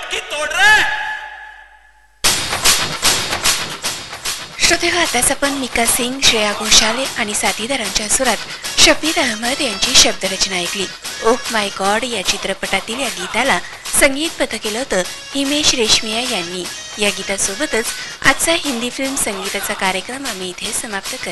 मटकी तोड रे. श्रोतेहो, आताच आपण मिका सिंग, श्रेया घोषाल आणि साथीदारांच्या सुरात शब्बीर अहमद यांची शब्दरचना ऐकली. ओह माय गॉड या चित्रपटातील या गीताला संगीतबद्ध केलं होतं हिमेश रेशमिया यांनी. या गीतासोबतच आजचा हिंदी फिल्म संगीताचा कार्यक्रम आम्ही इथे समाप्त करतो.